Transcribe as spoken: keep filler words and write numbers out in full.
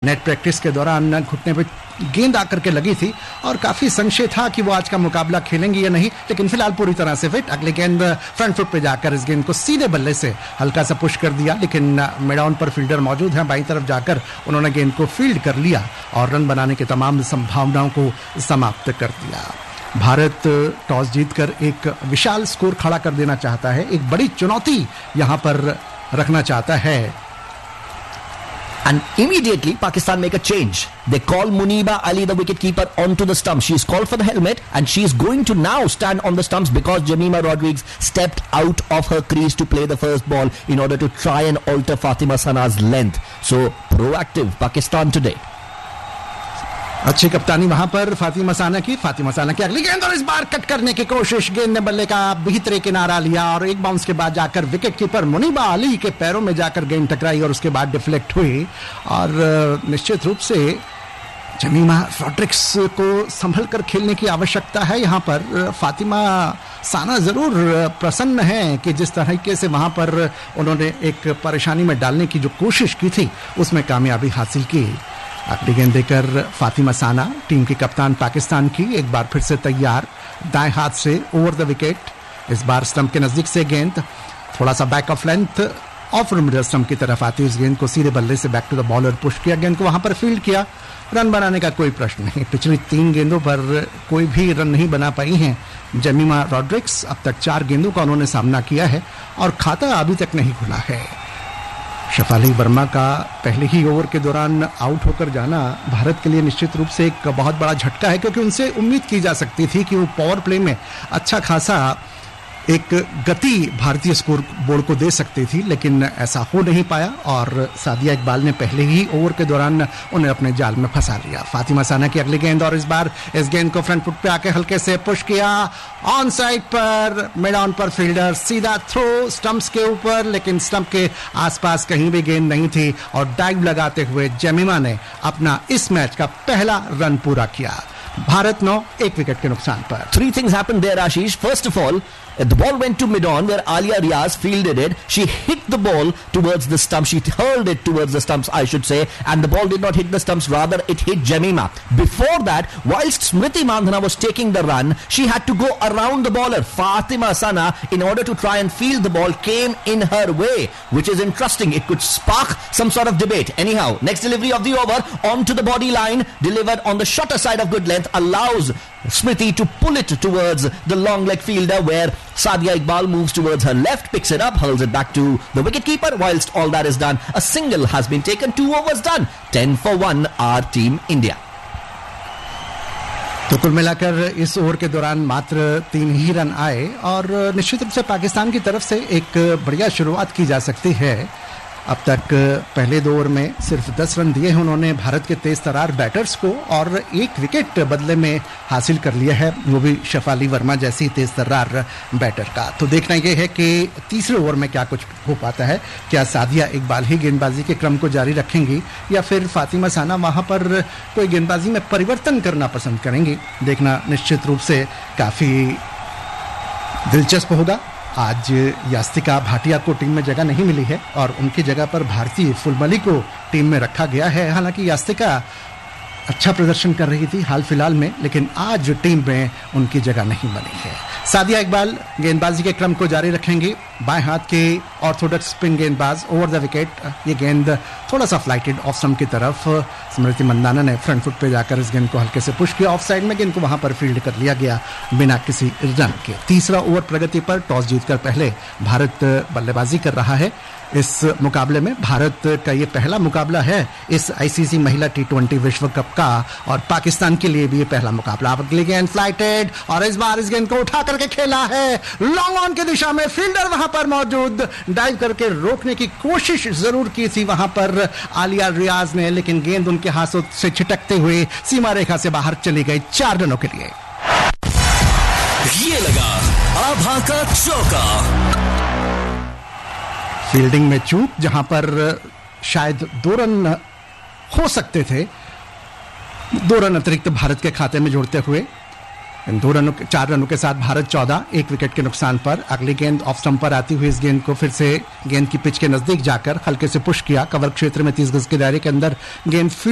Net practice के दौरान घुटने पे गेंद आकर के लगी थी और काफी संशय था कि वो आज का मुकाबला खेलेंगी या नहीं, लेकिन फिलहाल पूरी तरह से फिट। अगली गेंद फ्रंट फुट पे जाकर इस गेंद को सीधे बल्ले से हल्का सा पुश कर दिया, लेकिन मिड ऑन पर फील्डर मौजूद है। बाईं तरफ जाकर उन्होंने गेंद को फील्ड कर लिया और रन बनाने की तमाम संभावनाओं को समाप्त कर दिया। भारत टॉस जीतकर एक विशाल स्कोर खड़ा कर देना चाहता है, एक बड़ी चुनौती यहां पर रखना चाहता है। And immediately Pakistan make a change. They call Muniba Ali, the wicketkeeper, onto the stumps. She is called for the helmet and she is going to now stand on the stumps because Jemimah Rodrigues stepped out of her crease to play the first ball in order to try and alter Fatima Sana's length. So proactive Pakistan today. अच्छी कप्तानी वहां पर फातिमा साना की। फातिमा साना की अगली गेंद और इस बार कट करने की कोशिश, गेंद ने बल्ले का भीतरे किनारा लिया और एक बाउंस के बाद जाकर विकेट कीपर मुनीबा अली के पैरों में जाकर गेंद टकराई और उसके बाद डिफ्लेक्ट हुई। और निश्चित रूप से जमीमा रॉड्रिक्स को संभल कर खेलने की आवश्यकता है यहाँ पर। फातिमा साना जरूर प्रसन्न है कि जिस तरीके से वहां पर उन्होंने एक परेशानी में डालने की जो कोशिश की थी उसमें कामयाबी हासिल की। अगली गेंद देकर फातिमा साना, टीम की कप्तान पाकिस्तान की, एक बार फिर से तैयार, दाएं हाथ से ओवर द विकेट। इस बार स्टंप के नजदीक से गेंद थोड़ा सा back of length of middle stump की तरफ आती है। इस गेंद को सीधे बल्ले से back to the bowler push किया, गेंद को वहां पर फील्ड किया। रन बनाने का कोई प्रश्न नहीं। पिछली तीन गेंदों पर कोई भी रन नहीं बना पाई हैं जमीमा रॉड्रिक्स। अब तक चार गेंदों का उन्होंने सामना किया है और खाता अभी तक नहीं खुला है। शेफाली वर्मा का पहले ही ओवर के दौरान आउट होकर जाना भारत के लिए निश्चित रूप से एक बहुत बड़ा झटका है, क्योंकि उनसे उम्मीद की जा सकती थी कि वो पावर प्ले में अच्छा खासा एक गति भारतीय स्कोर बोर्ड को दे सकती थी, लेकिन ऐसा हो नहीं पाया और सादिया इकबाल ने पहले ही ओवर के दौरान उन्हें अपने जाल में फंसा लिया। फातिमा साना की अगली गेंद और इस बार इस गेंद को फ्रंट फुट पे आके हल्के से पुश किया, ऑन साइड पर, मिड ऑन पर फील्डर सीधा थ्रो स्टंप्स के ऊपर, लेकिन स्टंप के आसपास कहीं भी गेंद नहीं थी और डाइव लगाते हुए जमीमा ने अपना इस मैच का पहला रन पूरा किया। भारत नौ, एक विकेट के नुकसान पर। Three things happened there, Ashish. First of all, the ball went to mid-on where Alia Riaz fielded it. She hit the ball towards the stumps. She hurled it towards the stumps, I should say. And the ball did not hit the stumps. Rather, it hit Jemimah. Before that, whilst Smriti Mandhana was taking the run, she had to go around the bowler. Fatima Sana, in order to try and field the ball, came in her way, which is interesting. It could spark some sort of debate. Anyhow, next delivery of the over onto the body line, delivered on the shorter side of good length, allows Smriti to pull it towards the long leg fielder where Sadia Iqbal moves towards her left, picks it up, hurls it back to the wicketkeeper. Whilst all that is done, a single has been taken, two overs done. ten for one, our team India. तो कुल मिलाकर इस over के दौरान मात्र तीन ही run आए और निश्चित रूप से पाकिस्तान की तरफ से एक बढ़िया शुरुआत की जा सकती है। अब तक पहले दो ओवर में सिर्फ दस रन दिए हैं उन्होंने भारत के तेज तरार बैटर्स को और एक विकेट बदले में हासिल कर लिया है, वो भी शेफाली वर्मा जैसी तेज तरार बैटर का। तो देखना यह है कि तीसरे ओवर में क्या कुछ हो पाता है। क्या सादिया इकबाल ही गेंदबाजी के क्रम को जारी रखेंगी या फिर फातिमा साना वहां पर कोई गेंदबाजी में परिवर्तन करना पसंद करेंगी, देखना निश्चित रूप से काफी दिलचस्प होगा। आज यास्तिका भाटिया को टीम में जगह नहीं मिली है और उनकी जगह पर भारतीय फुलमली को टीम में रखा गया है। हालांकि यास्तिका अच्छा प्रदर्शन कर रही थी हाल फिलहाल में, लेकिन आज टीम में उनकी जगह नहीं बनी है। सादिया इकबाल गेंदबाजी के क्रम को जारी रखेंगे, बाएं हाथ के ऑर्थोडॉक्स स्पिन गेंदबाज, ओवर द विकेट। ये गेंद थोड़ा सा फ्लाइटेड ऑफ स्टंप की तरफ, स्मृति मंदाना ने फ्रंट फुट पे जाकर इस गेंद को हल्के से पुश किया, ऑफ साइड में गेंद को वहां पर फील्ड कर लिया गया बिना किसी रन के। तीसरा ओवर प्रगति पर, टॉस जीतकर पहले भारत बल्लेबाजी कर रहा है। इस मुकाबले में भारत का ये पहला मुकाबला है इस आईसीसी महिला टी ट्वेंटी विश्व कप का और पाकिस्तान के लिए भी ये पहला मुकाबला। अगली गेंद फ्लाइटेड और इस बार इस गेंद को उठा करके खेला है लॉन्ग ऑन की दिशा में, फील्डर वहां पर मौजूद, डाइव करके रोकने की कोशिश जरूर की थी वहां पर आलिया रियाज ने, लेकिन गेंद उनके हाथों से छिटकते हुए सीमा रेखा से बाहर चली गई चार रनों के लिए। ये लगा आभा का चौका। फील्डिंग में चूक, जहां पर शायद दो रन हो सकते थे, दो रन अतिरिक्त भारत के खाते में जोड़ते हुए दो रनों चार रनों के साथ भारत चौदह, एक विकेट के नुकसान पर। अगली गेंद ऑफ स्टंप पर आती हुई इस गेंद को फिर से गेंद की पिच के नजदीक जाकर हल्के से पुश किया, कवर क्षेत्र में तीस गज के दायरे के अंदर गेंद